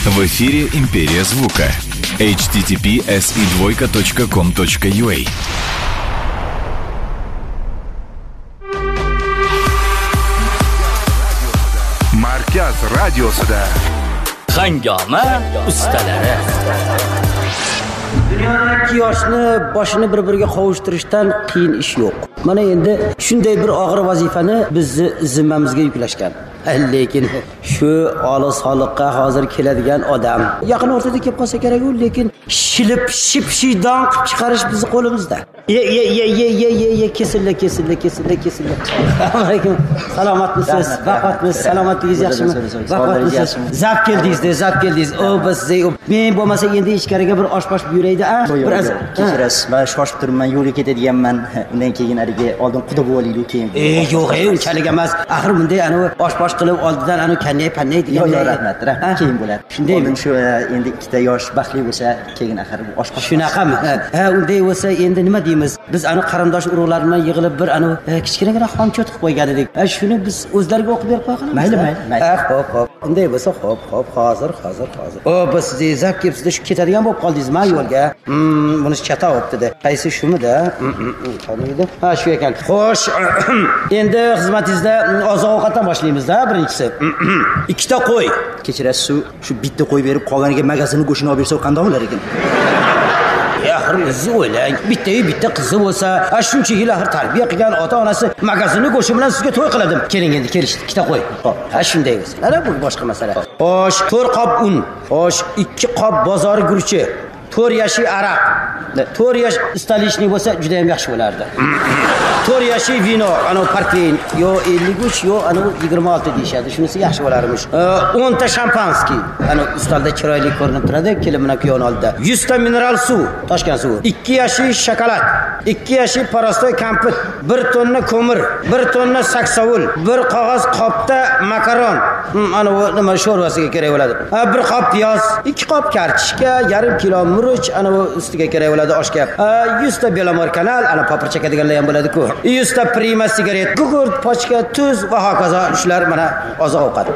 В эфире «Империя звука». https://com.ua. Markaz radiosida Hangoma ustalari. Dunyodagi yoshni boshini bir-biriga qovishtirishdan qiyin ish yo'q. Mana endi shunday bir og'ir vazifani bizni zimmamizga yuklashgan. Lekin shu olis soliqqa hozir keladigan odam yaqin o'rtada kelib qolsa kerak-ku, lekin shilib shipshidon qilib chiqarish bizning qo'limizda. Ye kesilla. Assalomu alaykum. Salomatmisiz? Vaqtmisiz? Salomatligingiz yaxshimi? Vaqtmisiz? Zap keldingiz. O biz men bo'lmasa endi ichkariga bir oshposh buyuraydi-a? Biraz kechirasiz. Men shoshib turibman, yo'lga ketadiganman. Undan keyin haliga oldin quda bo'laylik keyin. Yo'q, unchalik emas. Axir bunday oshposh qilib oldidan pannay degan. Yo'q, rahmat. Keyin bo'ladi. Shunday oldin shu endi ikkita yosh baxtli bo'lsa, keyin axir bu oshposh. Shunaqami? Unday bo'lsa endi nima deymiz? Biz qarindosh urug'lar bilan yig'ilib bir kichkinagina xomchot qilib qo'ygan edik. Shuni biz o'zlariga o'qib berib qo'yamiz. Mayli. Xo'p. Unday bo'lsa, xo'p, hozir. Biz sizni zap kelib sizlar shu ketadigan bo'lib qoldingizmi yo'lga? Buni chata o'pdi-da. Qaysi shumida? Qaniydi? Shu ekan. Xo'sh, endi xizmatingizda oziq-ovqatdan boshlaymiz-da, birinchisi. Ikkita qo'y. Kechirasiz, shu bitta qo'y berib qolganiga magazinni go'shini olib bersa qanday bo'lar ekan? Axir o'zingiz o'ylang, bitta qizi bo'lsa, shuncha yil axir tarbiya qilgan ota-onasi magazinni go'shi bilan sizga to'y qiladim. Keling endi kelishdi, ikkita qo'y. Shunday bo'lsa. Ana bu boshqa masala. Xo'sh, 4 qop un. Xo'sh, 2 qop bozor guruchi. 4 yashik araq. 4 yash istalishni bo'lsa juda ham yaxshi bo'lardi. 4 yashik vino, portveyn, yo 53, yo 26 deyshadi. Shunisi yaxshi bo'larmish. 10 ta shampanskiy. Ustalda chiroyli ko'rinib turadi, kelin bilan kuyovni oldida. 100 ta mineral suv, toshgan suv. 2 yashik shokolad, 2 yashik parostoy kampir, 1 tonna ko'mir, 1 tonna saksovul, 1 qog'oz qopda makaron. Nima sho'rvasiga kerak bo'ladi. 1 qop piyoz, 2 qop kartoshka, yarim kilo murch, ustiga kerak bo'ladi oshga. 100 ta belamor kanal, papir chakadiganlar ham bo'ladi-ku. 100 ta prima sigaret, gugurt, pochka, tuz va hokazo. Shular mana oziq-ovqat.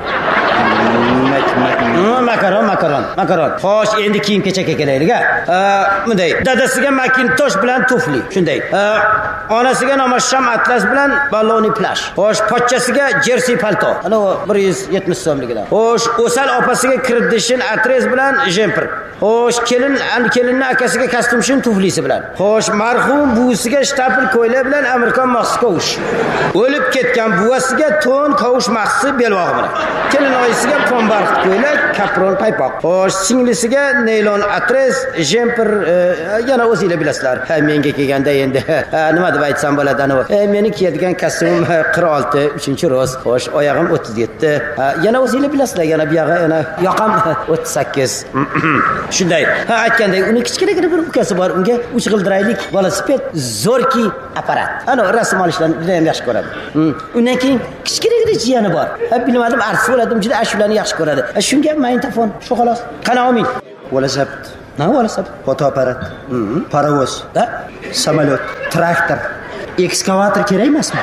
Makaron. Xo'sh, endi kiyim-kechakka kelaylik-a. Bunday dadasiga Macintosh bilan tufli, shunday. Onasiga nomasham atlas bilan balloni plash. Xo'sh, pochchasiga jersey palto. 170 so'mligidan. Xo'sh, O'sal opasiga kredishin atres bilan jemper. Xo'sh, kelinni akasiga kostyumshin tuflisi bilan. Xo'sh, marhum buvisiga shtapl ko'ylak bilan Amerikan maxsus kovush. O'lib ketgan buvasiga to'n kovush maxsus belbog'i bilan. Kelin oyisiga pombarq ko'ylak, kapron paypoq. Xo'sh, singlisiga naylon atres, jemper, yana o'zingizlar bilasizlar. Menga kelganda endi nima deb aytsam bo'ladi meni kiyadigan kostyum 46, 3-roz. Xo'sh, oyog'im 37. Yana o'zingizlar bilasizlar, yana bu yog'i yoqam 38. Shunday. Aytganday, uni kichkinagina bir ukasi bor, unga 3 g'ildiraylik velosiped zo'rki apparat. Rasm olishlarni juda ham yaxshi ko'radi. Undan keyin kichkinagina jiyani bor. Bilmadim, artist bo'ladim, juda ashularni yaxshi ko'radi. Shunga magnitofon, shu xolos. Qana omin. Velosiped, fotoapparat, parovoz, samolyot, traktor, ekskavator kerak emasmi?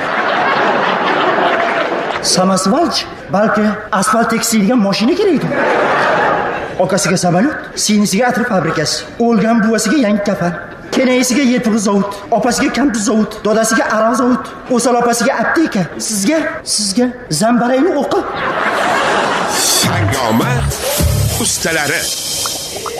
Samosvalch, balki asfalt tekislaydigan mashina kerakdir. Okasiga samolyot, sinisiga atir fabrikasi, o'lgan buvasiga yangi kafan, kenayisiga yetugi zavod, opasiga kampir zavod, dodasiga aroq zavod, O'sal opasiga apteka, sizga zambarayni o'qi. Hangoma ustalari.